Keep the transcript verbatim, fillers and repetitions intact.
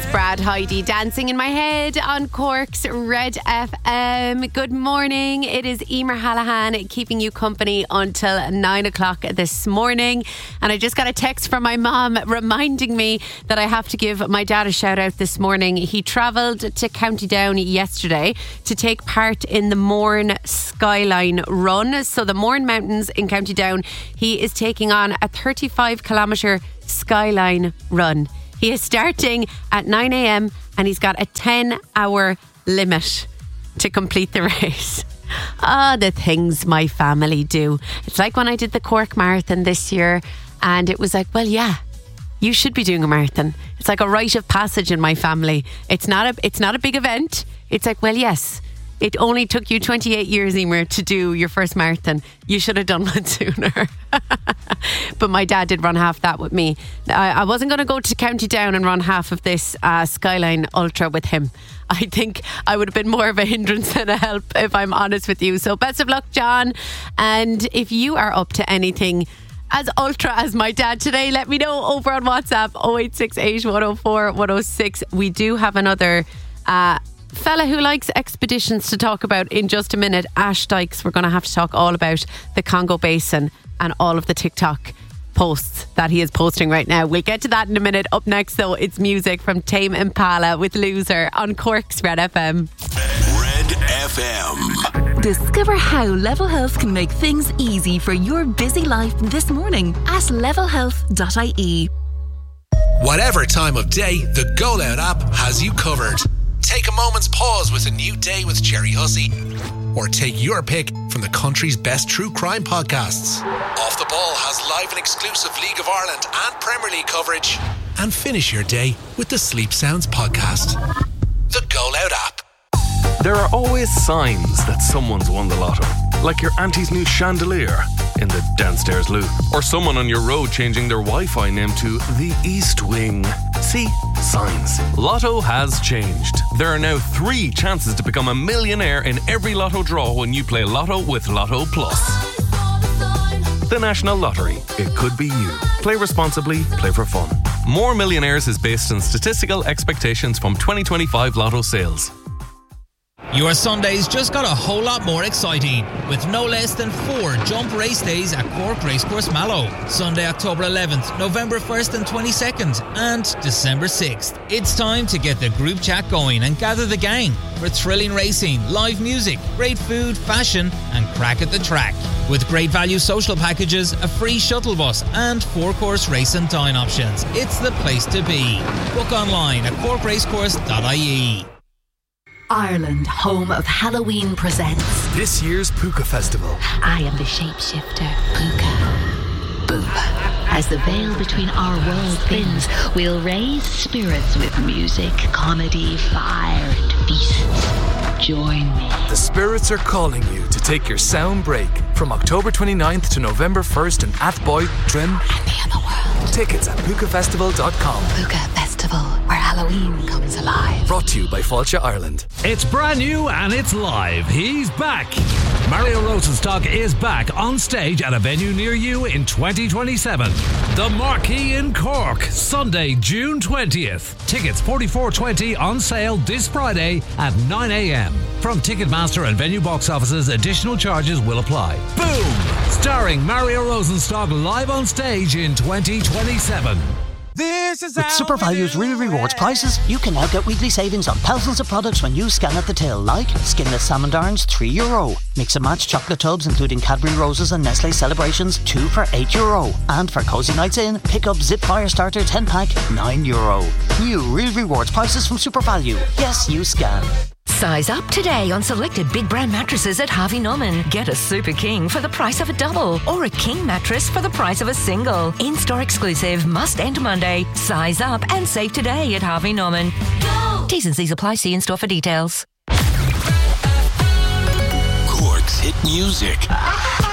Brad Heidi dancing in my head on Cork's Red F M. Good morning. It is Emer Hallahan keeping you company until nine o'clock this morning. And I just got a text from my mom reminding me that I have to give my dad a shout out this morning. He travelled to County Down yesterday to take part in the Mourne Skyline Run. So the Mourne Mountains in County Down, he is taking on a thirty-five kilometre Skyline Run. He is starting at nine a.m. and he's got a ten hour limit to complete the race. Ah, oh, the things my family do. It's like when I did the Cork Marathon this year, and it was like, well, yeah, you should be doing a marathon. It's like a rite of passage in my family. It's not a, it's not a big event. It's like, well, yes, it only took you twenty-eight years, Emer, to do your first marathon. You should have done one sooner. But my dad did run half that with me. I, I wasn't going to go to County Down and run half of this uh, Skyline Ultra with him. I think I would have been more of a hindrance than a help, if I'm honest with you. So best of luck, John. And if you are up to anything as ultra as my dad today, let me know over on WhatsApp oh eight six eight, one oh four, one oh six. We do have another uh, fella who likes expeditions to talk about in just a minute. Ash Dykes. We're going to have to talk all about the Congo Basin and all of the TikTok posts that he is posting right now. We'll get to that in a minute. Up next, though, it's music from Tame Impala with Loser on Cork's Red F M. Red F M. Discover how Level Health can make things easy for your busy life this morning at level health dot I E. Whatever time of day, the Go Loud app has you covered. Take a moment's pause with a new day with Jerry Hussey. Or take your pick from the country's best true crime podcasts. Off the Ball has live and exclusive League of Ireland and Premier League coverage. And finish your day with the Sleep Sounds podcast. The Go Loud app. There are always signs that someone's won the lotto. Like your auntie's new chandelier in the downstairs loo. Or someone on your road changing their Wi-Fi name to the East Wing. See? Signs. Lotto has changed. There are now three chances to become a millionaire in every lotto draw when you play Lotto with Lotto Plus. The National Lottery. It could be you. Play responsibly. Play for fun. More Millionaires is based on statistical expectations from twenty twenty-five Lotto sales. Your Sundays just got a whole lot more exciting with no less than four jump race days at Cork Racecourse Mallow. Sunday, October eleventh, November first and twenty-second and December sixth. It's time to get the group chat going and gather the gang for thrilling racing, live music, great food, fashion and crack at the track. With great value social packages, a free shuttle bus and four-course race and dine options. It's the place to be. Book online at cork racecourse dot I E. Ireland, home of Halloween, presents this year's Puka Festival. I am the shapeshifter, Puka. Boom. As the veil between our worlds thins, we'll raise spirits with music, comedy, fire, and feasts. Join me. The spirits are calling you to take your sound break from October twenty-ninth to November first in Athboy, Trim, and the other world. Tickets at puka festival dot com. Puka Festival, where Halloween comes alive. Brought to you by Fáilte Ireland. It's brand new and it's live. He's back. Mario Rosenstock is back on stage at a venue near you in twenty twenty-seven. The Marquee in Cork, Sunday, June twentieth. Tickets forty-four twenty on sale this Friday at nine a.m. From Ticketmaster and venue box offices, additional charges will apply. Boom! Starring Mario Rosenstock live on stage in twenty twenty-seven. This is With Super Value's Real Rewards prices, you can now get weekly savings on thousands of products when you scan at the till, like skinless salmon darns, three euro. Mix and match chocolate tubs, including Cadbury Roses and Nestle Celebrations, two for eight euro. And for cozy nights in, pick up Zip Fire Starter ten pack, nine euro. New Real Rewards prices from Super Value. Yes, you scan. Size up today on selected big brand mattresses at Harvey Norman. Get a Super King for the price of a double or a King mattress for the price of a single. In-store exclusive, must end Monday. Size up and save today at Harvey Norman. Go! T's and C's apply. See in-store for details. Cork's hit music.